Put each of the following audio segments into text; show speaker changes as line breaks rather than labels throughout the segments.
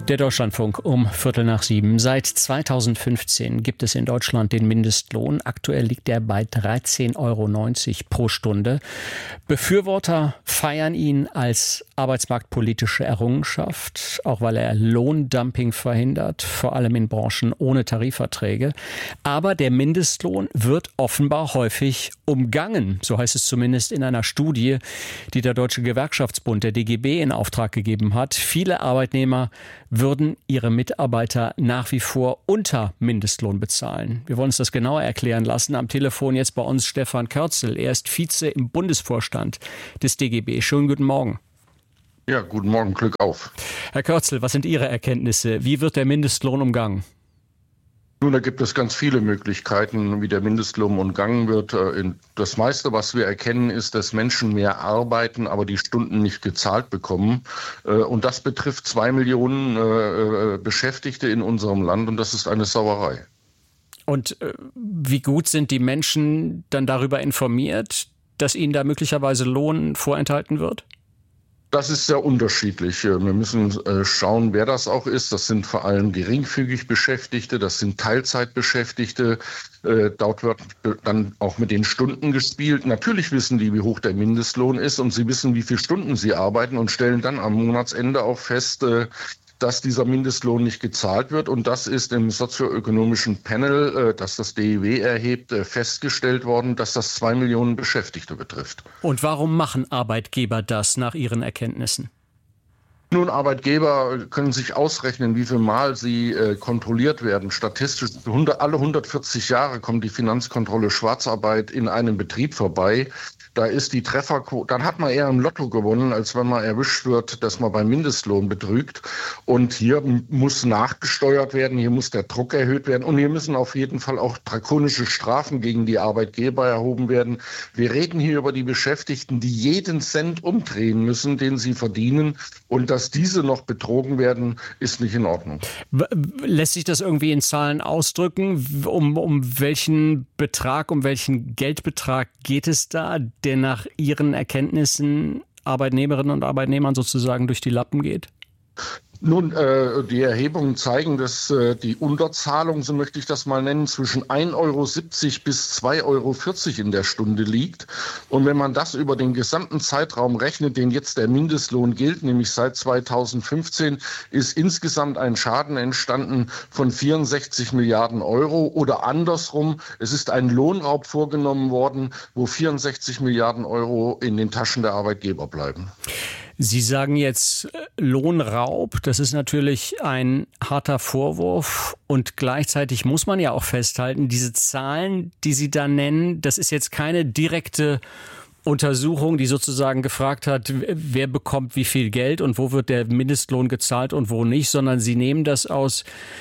Der Deutschlandfunk um 6:15. Seit 2015 gibt es in Deutschland den Mindestlohn. Aktuell liegt er bei 13,90 € pro Stunde. Befürworter feiern ihn als arbeitsmarktpolitische Errungenschaft, auch weil er Lohndumping verhindert, vor allem in Branchen ohne Tarifverträge. Aber der Mindestlohn wird offenbar häufig umgangen. So heißt es zumindest in einer Studie, die der Deutsche Gewerkschaftsbund, der DGB, in Auftrag gegeben hat. Viele Arbeitnehmer würden ihre Mitarbeiter nach wie vor unter Mindestlohn bezahlen. Wir wollen uns das genauer erklären lassen. Am Telefon jetzt bei uns Stefan Körzel. Er ist Vize im Bundesvorstand des DGB. Schönen guten Morgen.
Ja, guten Morgen, Glück auf.
Herr Körzel, was sind Ihre Erkenntnisse? Wie wird der Mindestlohn umgangen?
Nun, da gibt es ganz viele Möglichkeiten, wie der Mindestlohn umgangen wird. Das meiste, was wir erkennen, ist, dass Menschen mehr arbeiten, aber die Stunden nicht gezahlt bekommen. Und das betrifft 2 Millionen Beschäftigte in unserem Land und das ist eine Sauerei.
Und wie gut sind die Menschen dann darüber informiert, dass ihnen da möglicherweise Lohn vorenthalten wird?
Das ist sehr unterschiedlich. Wir müssen schauen, wer das auch ist. Das sind vor allem geringfügig Beschäftigte, das sind Teilzeitbeschäftigte. Dort wird dann auch mit den Stunden gespielt. Natürlich wissen die, wie hoch der Mindestlohn ist und sie wissen, wie viele Stunden sie arbeiten und stellen dann am Monatsende auch fest, dass dieser Mindestlohn nicht gezahlt wird. Und das ist im sozioökonomischen Panel, das das DIW erhebt, festgestellt worden, dass das 2 Millionen Beschäftigte betrifft.
Und warum machen Arbeitgeber das nach Ihren Erkenntnissen?
Nun, Arbeitgeber können sich ausrechnen, wie viel Mal sie kontrolliert werden. Statistisch alle 140 Jahre kommt die Finanzkontrolle Schwarzarbeit in einem Betrieb vorbei. Da ist die Trefferquote, dann hat man eher im Lotto gewonnen, als wenn man erwischt wird, dass man beim Mindestlohn betrügt. Und hier muss nachgesteuert werden, hier muss der Druck erhöht werden und hier müssen auf jeden Fall auch drakonische Strafen gegen die Arbeitgeber erhoben werden. Wir reden hier über die Beschäftigten, die jeden Cent umdrehen müssen, den sie verdienen. Und dass diese noch betrogen werden, ist nicht in Ordnung.
Lässt sich das irgendwie in Zahlen ausdrücken? Um welchen Betrag, um welchen Geldbetrag geht es da, der nach Ihren Erkenntnissen Arbeitnehmerinnen und Arbeitnehmern sozusagen durch die Lappen geht?
Nun, die Erhebungen zeigen, dass die Unterzahlung, so möchte ich das mal nennen, zwischen 1,70 € bis 2,40 € in der Stunde liegt. Und wenn man das über den gesamten Zeitraum rechnet, den jetzt der Mindestlohn gilt, nämlich seit 2015, ist insgesamt ein Schaden entstanden von 64 Milliarden Euro. Oder andersrum, es ist ein Lohnraub vorgenommen worden, wo 64 Milliarden Euro in den Taschen der Arbeitgeber bleiben.
Sie sagen jetzt Lohnraub, das ist natürlich ein harter Vorwurf und gleichzeitig muss man ja auch festhalten, diese Zahlen, die Sie da nennen, das ist jetzt keine direkte Untersuchung, die sozusagen gefragt hat, wer bekommt wie viel Geld und wo wird der Mindestlohn gezahlt und wo nicht, sondern Sie nehmen das aus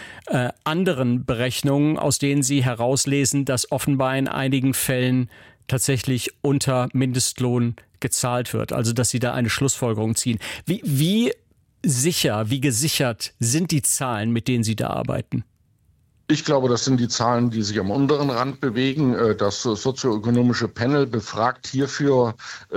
anderen Berechnungen, aus denen Sie herauslesen, dass offenbar in einigen Fällen tatsächlich unter Mindestlohn gezahlt wird, also dass Sie da eine Schlussfolgerung ziehen. Wie sicher, wie gesichert sind die Zahlen, mit denen Sie da arbeiten?
Ich glaube, das sind die Zahlen, die sich am unteren Rand bewegen. Das sozioökonomische Panel befragt hierfür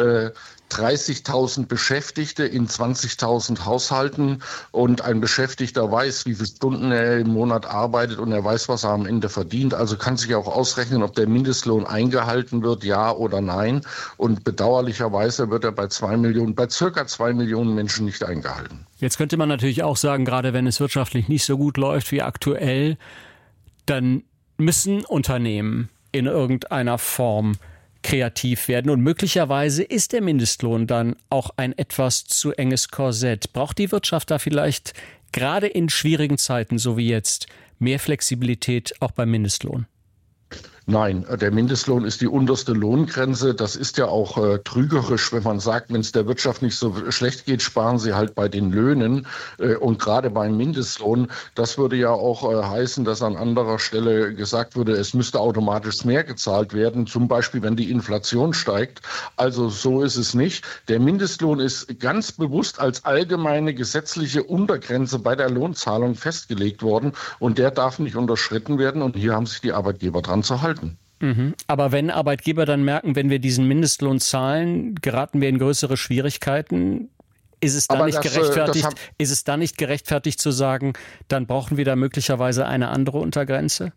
30.000 Beschäftigte in 20.000 Haushalten und ein Beschäftigter weiß, wie viele Stunden er im Monat arbeitet und er weiß, was er am Ende verdient. Also kann sich auch ausrechnen, ob der Mindestlohn eingehalten wird, ja oder nein. Und bedauerlicherweise wird er bei circa 2 Millionen Menschen nicht eingehalten.
Jetzt könnte man natürlich auch sagen, gerade wenn es wirtschaftlich nicht so gut läuft wie aktuell, dann müssen Unternehmen in irgendeiner Form kreativ werden. Und möglicherweise ist der Mindestlohn dann auch ein etwas zu enges Korsett. Braucht die Wirtschaft da vielleicht gerade in schwierigen Zeiten, so wie jetzt, mehr Flexibilität auch beim Mindestlohn?
Nein, der Mindestlohn ist die unterste Lohngrenze. Das ist ja auch trügerisch, wenn man sagt, wenn es der Wirtschaft nicht so schlecht geht, sparen sie halt bei den Löhnen. Und gerade beim Mindestlohn, das würde ja auch heißen, dass an anderer Stelle gesagt würde, es müsste automatisch mehr gezahlt werden, zum Beispiel wenn die Inflation steigt. Also so ist es nicht. Der Mindestlohn ist ganz bewusst als allgemeine gesetzliche Untergrenze bei der Lohnzahlung festgelegt worden und der darf nicht unterschritten werden und hier haben sich die Arbeitgeber dran zu halten.
Aber wenn Arbeitgeber dann merken, wenn wir diesen Mindestlohn zahlen, geraten wir in größere Schwierigkeiten, Ist es da nicht gerechtfertigt zu sagen, dann brauchen wir da möglicherweise eine andere Untergrenze?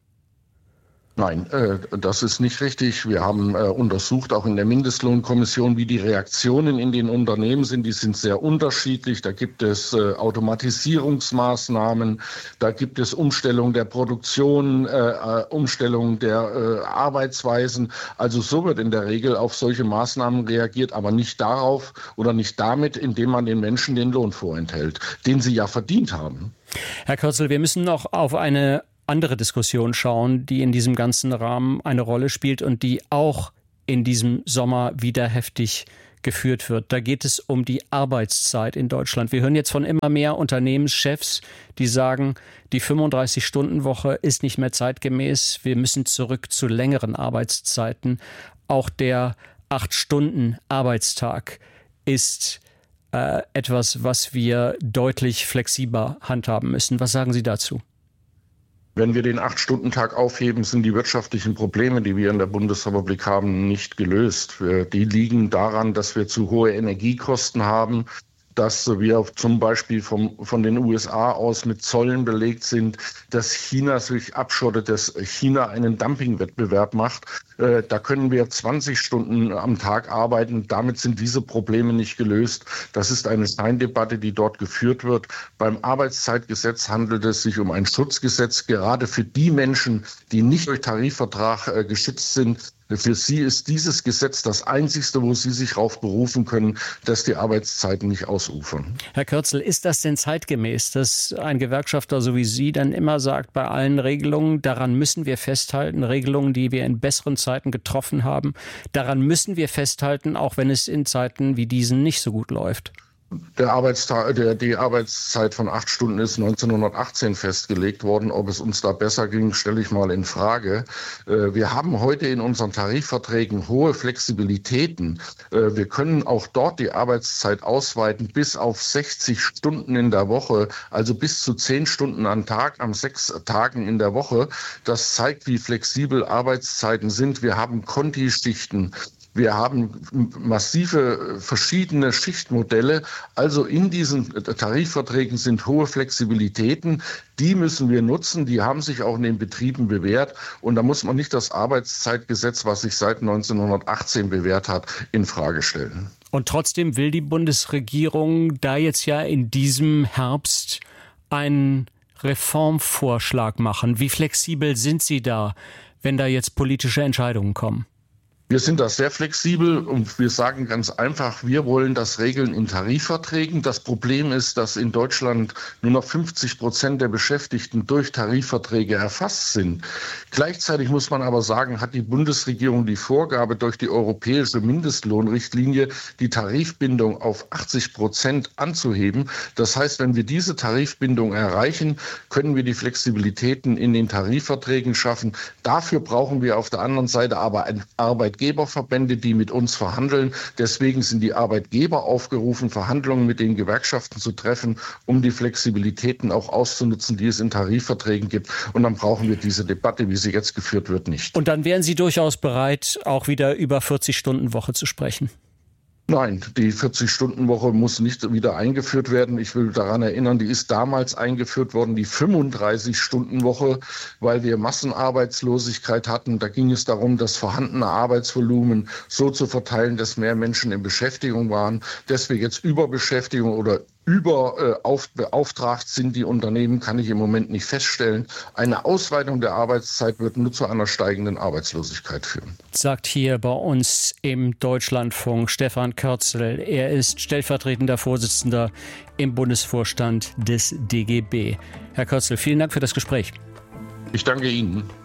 Nein, das ist nicht richtig. Wir haben untersucht, auch in der Mindestlohnkommission, wie die Reaktionen in den Unternehmen sind. Die sind sehr unterschiedlich. Da gibt es Automatisierungsmaßnahmen, da gibt es Umstellung der Produktion, Umstellung der Arbeitsweisen. Also so wird in der Regel auf solche Maßnahmen reagiert, aber nicht darauf oder nicht damit, indem man den Menschen den Lohn vorenthält, den sie ja verdient haben.
Herr Kürzel, wir müssen noch auf eine andere Diskussion schauen, die in diesem ganzen Rahmen eine Rolle spielt und die auch in diesem Sommer wieder heftig geführt wird. Da geht es um die Arbeitszeit in Deutschland. Wir hören jetzt von immer mehr Unternehmenschefs, die sagen, die 35-Stunden-Woche ist nicht mehr zeitgemäß. Wir müssen zurück zu längeren Arbeitszeiten. Auch der 8-Stunden-Arbeitstag ist etwas, was wir deutlich flexibler handhaben müssen. Was sagen Sie dazu?
Wenn wir den 8-Stunden-Tag aufheben, sind die wirtschaftlichen Probleme, die wir in der Bundesrepublik haben, nicht gelöst. Die liegen daran, dass wir zu hohe Energiekosten haben, dass wir zum Beispiel von den USA aus mit Zöllen belegt sind, dass China sich abschottet, dass China einen Dumpingwettbewerb macht. Da können wir 20 Stunden am Tag arbeiten. Damit sind diese Probleme nicht gelöst. Das ist eine Scheindebatte, die dort geführt wird. Beim Arbeitszeitgesetz handelt es sich um ein Schutzgesetz, gerade für die Menschen, die nicht durch Tarifvertrag geschützt sind. Für sie ist dieses Gesetz das Einzigste, wo sie sich darauf berufen können, dass die Arbeitszeiten nicht ausufern.
Herr Kürzel, ist das denn zeitgemäß, dass ein Gewerkschafter so wie Sie dann immer sagt, bei allen Regelungen, daran müssen wir festhalten, Regelungen, die wir in besseren Zeiten getroffen haben, daran müssen wir festhalten, auch wenn es in Zeiten wie diesen nicht so gut läuft?
Die Arbeitszeit von 8 Stunden ist 1918 festgelegt worden. Ob es uns da besser ging, stelle ich mal in Frage. Wir haben heute in unseren Tarifverträgen hohe Flexibilitäten. Wir können auch dort die Arbeitszeit ausweiten bis auf 60 Stunden in der Woche, also bis zu 10 Stunden am Tag, an 6 Tagen in der Woche. Das zeigt, wie flexibel Arbeitszeiten sind. Wir haben Konti-Schichten. Wir haben massive verschiedene Schichtmodelle. Also in diesen Tarifverträgen sind hohe Flexibilitäten. Die müssen wir nutzen. Die haben sich auch in den Betrieben bewährt. Und da muss man nicht das Arbeitszeitgesetz, was sich seit 1918 bewährt hat, in Frage stellen.
Und trotzdem will die Bundesregierung da jetzt ja in diesem Herbst einen Reformvorschlag machen. Wie flexibel sind Sie da, wenn da jetzt politische Entscheidungen kommen?
Wir sind da sehr flexibel und wir sagen ganz einfach, wir wollen das regeln in Tarifverträgen. Das Problem ist, dass in Deutschland nur noch 50% der Beschäftigten durch Tarifverträge erfasst sind. Gleichzeitig muss man aber sagen, hat die Bundesregierung die Vorgabe durch die europäische Mindestlohnrichtlinie, die Tarifbindung auf 80% anzuheben. Das heißt, wenn wir diese Tarifbindung erreichen, können wir die Flexibilitäten in den Tarifverträgen schaffen. Dafür brauchen wir auf der anderen Seite aber Arbeitgeberverbände, die mit uns verhandeln. Deswegen sind die Arbeitgeber aufgerufen, Verhandlungen mit den Gewerkschaften zu treffen, um die Flexibilitäten auch auszunutzen, die es in Tarifverträgen gibt. Und dann brauchen wir diese Debatte, wie sie jetzt geführt wird, nicht.
Und dann wären Sie durchaus bereit, auch wieder über 40-Stunden-Woche zu sprechen?
Nein, die 40-Stunden-Woche muss nicht wieder eingeführt werden. Ich will daran erinnern, die ist damals eingeführt worden, die 35-Stunden-Woche, weil wir Massenarbeitslosigkeit hatten. Da ging es darum, das vorhandene Arbeitsvolumen so zu verteilen, dass mehr Menschen in Beschäftigung waren. Dass wir jetzt Überbeschäftigung oder beauftragt sind die Unternehmen, kann ich im Moment nicht feststellen. Eine Ausweitung der Arbeitszeit wird nur zu einer steigenden Arbeitslosigkeit führen.
Sagt hier bei uns im Deutschlandfunk Stefan Kürzel. Er ist stellvertretender Vorsitzender im Bundesvorstand des DGB. Herr Kürzel, vielen Dank für das Gespräch.
Ich danke Ihnen.